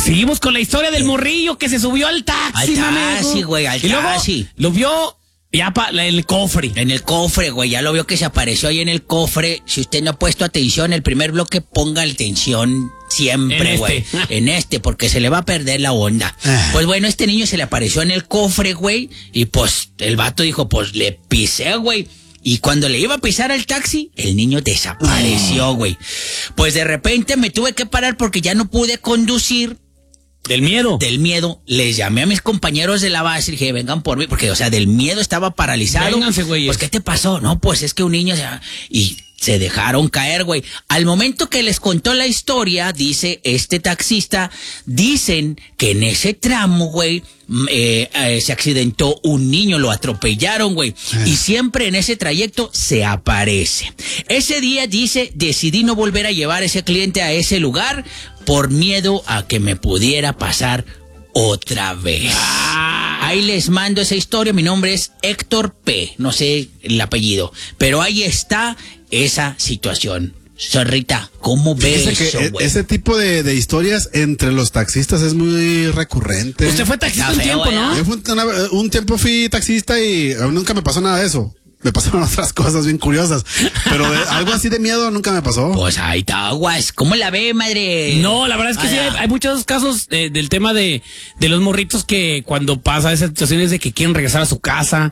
Seguimos con la historia del morrillo que se subió al taxi, güey, al taxi. Luego lo vio ya en el cofre. En el cofre, güey, ya lo vio que se apareció ahí en el cofre. Si usted no ha puesto atención, el primer bloque ponga atención siempre, güey. En este, porque se le va a perder la onda. Pues bueno, este niño se le apareció en el cofre, güey, y pues el vato dijo, pues le pisé, güey. Y cuando le iba a pisar al taxi, el niño desapareció, güey. Pues de repente me tuve que parar porque ya no pude conducir. ¿Del miedo? Del miedo. Les llamé a mis compañeros de la base y dije, vengan por mí. Porque, o sea, del miedo estaba paralizado. Vénganse, güey. Pues, ¿qué te pasó? No, pues es que un niño y se dejaron caer, güey. Al momento que les contó la historia, dice este taxista, dicen que en ese tramo, güey, se accidentó un niño, lo atropellaron, güey. Y siempre en ese trayecto se aparece. Ese día, dice, decidí no volver a llevar a ese cliente a ese lugar por miedo a que me pudiera pasar otra vez. Ahí les mando esa historia. Mi nombre es Héctor P. No sé el apellido, pero ahí está esa situación. Zorrita, ¿cómo ves eso, güey? Ese tipo de historias entre los taxistas es muy recurrente. Usted fue taxista un tiempo, ¿no? Yo un tiempo fui taxista y nunca me pasó nada de eso. Me pasaron otras cosas bien curiosas, pero algo así de miedo nunca me pasó. Pues ahí está, aguas. ¿Cómo la ve, madre? No, la verdad es que sí, hay muchos casos del tema de los morritos que cuando pasa esas situaciones de que quieren regresar a su casa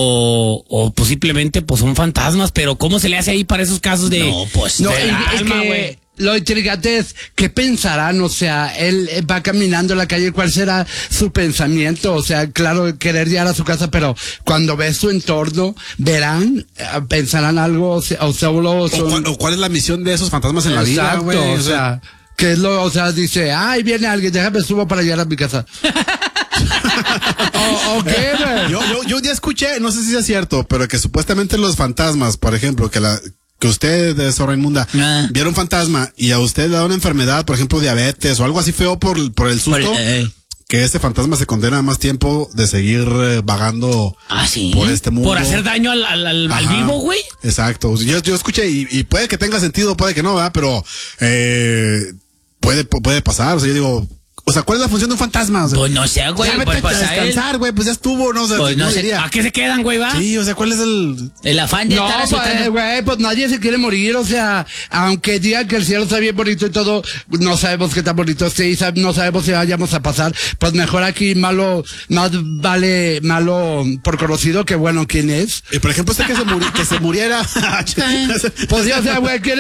o pues simplemente pues son fantasmas, pero ¿cómo se le hace ahí para esos casos de... No, pues... No, es que lo intrigante es, ¿qué pensarán? O sea, él va caminando en la calle, ¿cuál será su pensamiento? O sea, claro, querer llegar a su casa, pero cuando ve su entorno, ¿verán? ¿Pensarán algo? O solo son... ¿Cuál es la misión de esos fantasmas en la vida, güey? O sea, ¿qué es lo? O sea, dice, ay, viene alguien, déjame subo para llegar a mi casa. ¿O qué, güey? Yo ya escuché, no sé si es cierto, pero que supuestamente los fantasmas, por ejemplo, que usted, Zorra Inmunda, viera un fantasma y a usted le da una enfermedad, por ejemplo, diabetes o algo así feo por el susto, que ese fantasma se condena a más tiempo de seguir vagando por este mundo. Por hacer daño al vivo, güey. Exacto. Yo escuché y puede que tenga sentido, puede que no, ¿verdad? Pero puede pasar. O sea, yo digo... O sea, ¿cuál es la función de un fantasma? O sea, pues no sé, güey. Pues a descansar, güey, pues ya estuvo, ¿no? O sea, pues no sé. ¿A qué se quedan, güey, va? Sí, o sea, ¿cuál es el afán de estar No, güey, pues nadie se quiere morir, o sea, aunque digan que el cielo está bien bonito y todo, no sabemos qué tan bonito esté, no sabemos si vayamos a pasar, pues mejor aquí más vale malo por conocido que bueno quién es. por ejemplo, que se muriera. Pues ya, o sea, güey,